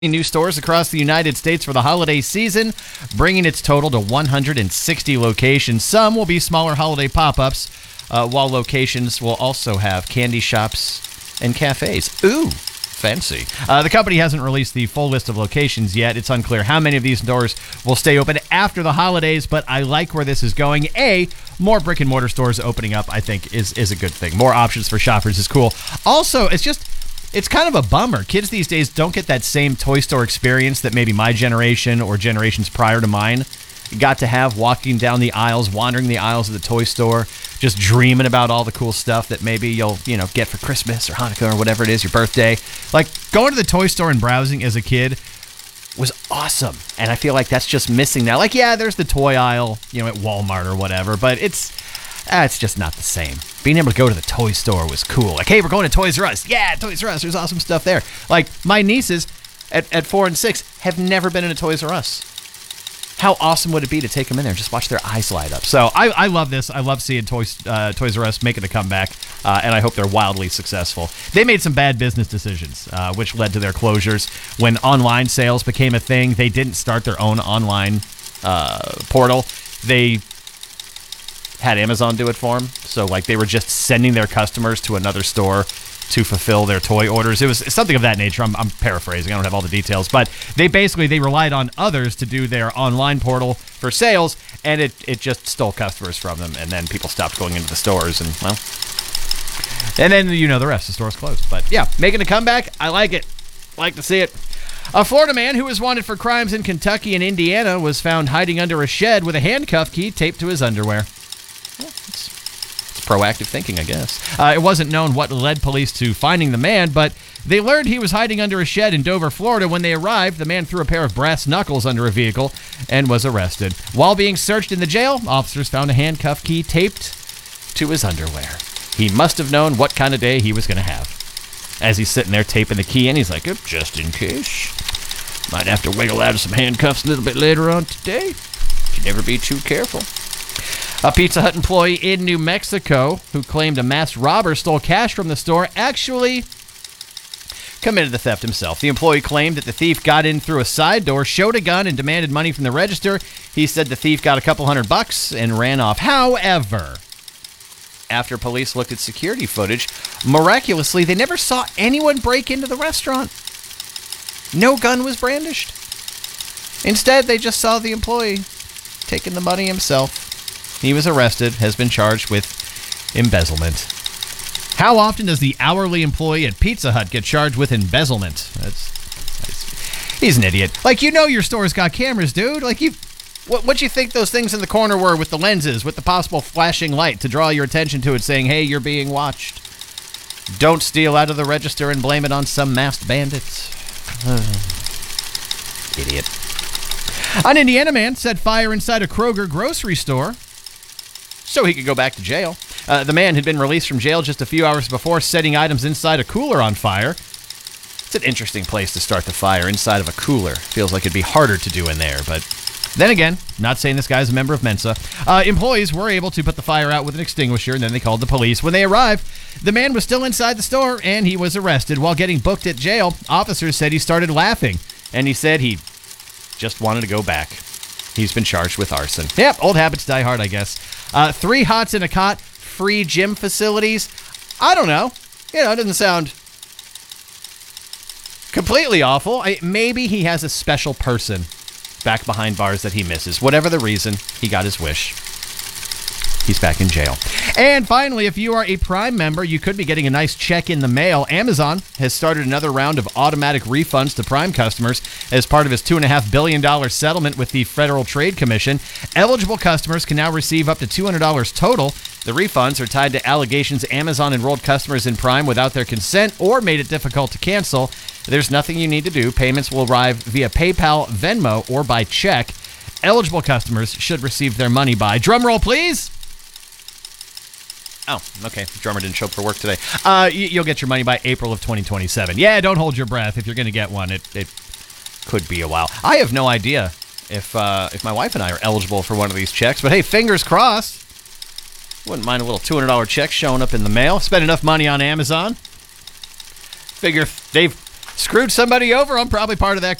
New stores across the United States for the holiday season, bringing its total to 160 locations. Some will be smaller holiday pop-ups, while locations will also have candy shops and cafes. Ooh, fancy. The company hasn't released the full list of locations yet. It's unclear how many of these stores will stay open after the holidays, but I like where this is going. More brick-and-mortar stores opening up, I think, is a good thing. More options for shoppers is cool. Also, it's kind of a bummer. Kids these days don't get that same toy store experience that maybe my generation or generations prior to mine got to have, walking down the aisles, wandering the aisles of the toy store, just dreaming about all the cool stuff that maybe you'll get for Christmas or Hanukkah or whatever it is, your birthday. Like, going to the toy store and browsing as a kid was awesome. And I feel like that's just missing now. Like, yeah, there's the toy aisle, at Walmart or whatever, but it's just not the same. Being able to go to the toy store was cool. Like, hey, we're going to Toys R Us. Yeah, Toys R Us. There's awesome stuff there. Like, my nieces at 4 and 6 have never been in a Toys R Us. How awesome would it be to take them in there and just watch their eyes light up? So I love this. I love seeing Toys R Us making a comeback, and I hope they're wildly successful. They made some bad business decisions, which led to their closures. When online sales became a thing, they didn't start their own online portal. They had Amazon do it for them. So, like, they were just sending their customers to another store to fulfill their toy orders. It was something of that nature. I'm paraphrasing. I don't have all the details. But they relied on others to do their online portal for sales, and it just stole customers from them. And then people stopped going into the stores, and, well, and then the rest. The stores closed. But, yeah, making a comeback, I like it. Like to see it. A Florida man who was wanted for crimes in Kentucky and Indiana was found hiding under a shed with a handcuff key taped to his underwear. It's proactive thinking, I guess. It wasn't known what led police to finding the man, but they learned he was hiding under a shed in Dover, Florida. When they arrived, the man threw a pair of brass knuckles under a vehicle and was arrested. While being searched in the jail, officers found a handcuff key taped to his underwear. He must have known what kind of day he was going to have. As he's sitting there taping the key in, he's like, just in case. Might have to wiggle out of some handcuffs a little bit later on today. Should never be too careful. A Pizza Hut employee in New Mexico who claimed a masked robber stole cash from the store actually committed the theft himself. The employee claimed that the thief got in through a side door, showed a gun, and demanded money from the register. He said the thief got a couple $100 and ran off. However, after police looked at security footage, miraculously, they never saw anyone break into the restaurant. No gun was brandished. Instead, they just saw the employee taking the money himself. He was arrested, has been charged with embezzlement. How often does the hourly employee at Pizza Hut get charged with embezzlement? He's an idiot. Like, your store's got cameras, dude. Like, what you think those things in the corner were with the lenses, with the possible flashing light to draw your attention to it, saying, hey, you're being watched. Don't steal out of the register and blame it on some masked bandits. Idiot. An Indiana man set fire inside a Kroger grocery store so he could go back to jail. The man had been released from jail just a few hours before, setting items inside a cooler on fire. It's an interesting place to start the fire, inside of a cooler. Feels like it'd be harder to do in there, but then again, not saying this guy's a member of Mensa. Employees were able to put the fire out with an extinguisher, and then they called the police. When they arrived, the man was still inside the store, and he was arrested. While getting booked at jail, officers said he started laughing, and he said he just wanted to go back. He's been charged with arson. Yep, old habits die hard, I guess. 3 hots in a cot, free gym facilities. I don't know. It doesn't sound completely awful. Maybe he has a special person back behind bars that he misses. Whatever the reason, he got his wish. He's back in jail. And finally, if you are a Prime member, you could be getting a nice check in the mail. Amazon has started another round of automatic refunds to Prime customers as part of its $2.5 billion settlement with the Federal Trade Commission. Eligible customers can now receive up to $200 total. The refunds are tied to allegations Amazon enrolled customers in Prime without their consent or made it difficult to cancel. There's nothing you need to do. Payments will arrive via PayPal, Venmo, or by check. Eligible customers should receive their money by, drum roll please. Oh, okay. The drummer didn't show up for work today. You'll get your money by April of 2027. Yeah, don't hold your breath. If you're going to get one, it could be a while. I have no idea if my wife and I are eligible for one of these checks, but hey, fingers crossed. Wouldn't mind a little $200 check showing up in the mail. Spend enough money on Amazon. Figure they've Screwed somebody over. I'm probably part of that